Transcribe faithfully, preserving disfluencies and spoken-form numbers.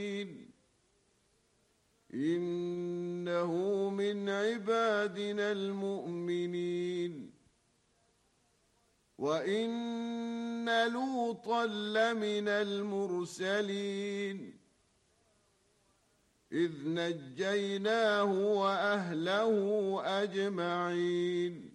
إنه من عبادنا المؤمنين. وإن لوطا لمن المرسلين إذ نجيناه وأهله أجمعين.